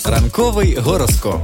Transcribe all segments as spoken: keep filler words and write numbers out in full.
Ранковий гороскоп.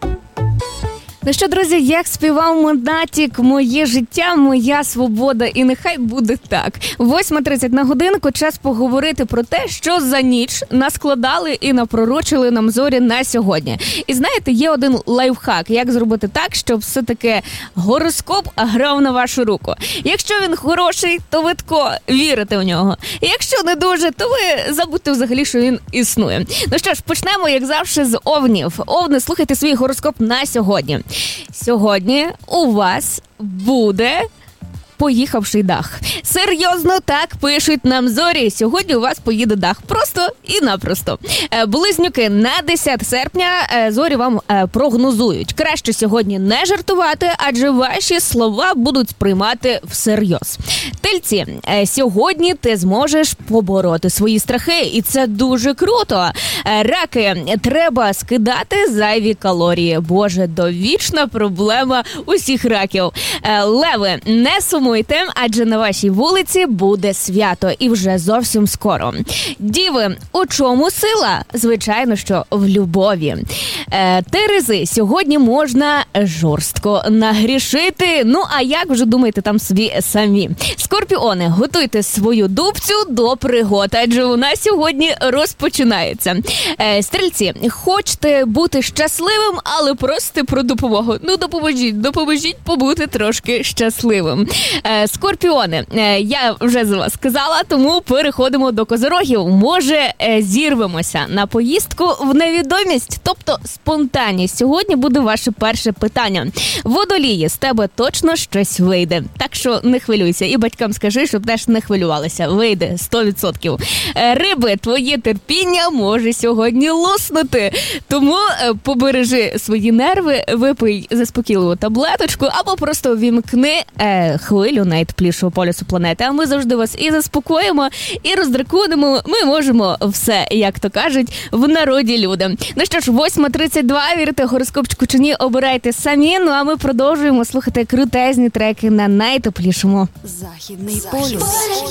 Ну що, друзі, як співав Монатік, моє життя, моя свобода, і нехай буде так. восьма тридцять на годинку, час поговорити про те, що за ніч наскладали і напророчили нам зорі на сьогодні. І знаєте, є один лайфхак, як зробити так, щоб все-таки гороскоп грав на вашу руку. Якщо він хороший, то ви тако вірите в нього. І якщо не дуже, то ви забудьте взагалі, що він існує. Ну що ж, почнемо, як завжди, з овнів. Овни, слухайте свій гороскоп на сьогодні. Сьогодні у вас буде поїхавший дах. Серйозно, так пишуть нам зорі. Сьогодні у вас поїде дах. Просто і напросто. Близнюки, на десяте серпня зорі вам прогнозують. Краще сьогодні не жартувати, адже ваші слова будуть сприймати всерйоз. Тельці, сьогодні ти зможеш побороти свої страхи, і це дуже круто. Раки, треба скидати зайві калорії. Боже, довічна проблема усіх раків. Леви, не сумуйте, адже на вашій вулиці буде свято і вже зовсім скоро. Діви, у чому сила? Звичайно, що в любові. Терези, сьогодні можна жорстко нагрішити. Ну, а як вже думаєте там собі самі? Скорпіони, готуйте свою дубцю до пригод, адже вона сьогодні розпочинається. Стрільці, хочете бути щасливим, але просите про допомогу. Ну, допоможіть, допоможіть побути трошки щасливим. Скорпіони, я вже за вас сказала, тому переходимо до козирогів. Може, зірвемося на поїздку в невідомість, тобто спонтанність. Сьогодні буде ваше перше питання. Водолії, з тебе точно щось вийде. Так що не хвилюйся. І батькам скажи, щоб теж не хвилювалися. Вийде сто відсотків. Риби, твоє терпіння може сьогодні луснути. Тому побережи свої нерви, випий заспокійливу таблеточку або просто вімкни е, хвилю найтеплішого полюсу планети. А ми завжди вас і заспокоїмо, і роздраконимо. Ми можемо все, як то кажуть, в народі люди. Ну що ж, восьма тридцять два, вірите гороскопчику чи ні, обирайте самі. Ну а ми продовжуємо слухати крутезні треки на найтеплішому. Західний полюс.